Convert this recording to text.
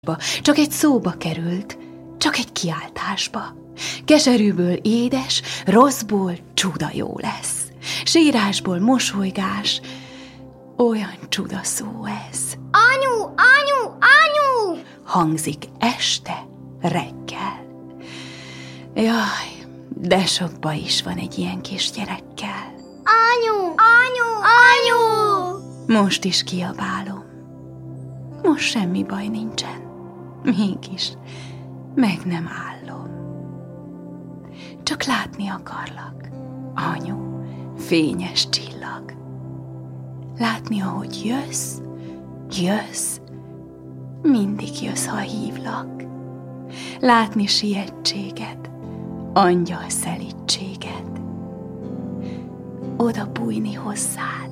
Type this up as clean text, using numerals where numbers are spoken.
Csak egy szóba került, csak egy kiáltásba. Keserűből édes, rosszból csuda jó lesz. Sírásból mosolygás, olyan csuda szó ez. Anyu, anyu, anyu! Hangzik este, reggel. Jaj, de sok baj is van egy ilyen kisgyerekkel. Anyu, anyu, anyu! Most is kiabálom. Most semmi baj nincsen. Mégis meg nem állom. Csak látni akarlak, anyu, fényes csillag. Látni, ahogy jössz, jössz, mindig jössz, ha hívlak. Látni sietséged, angyal szelídséged. Oda bújni hozzád,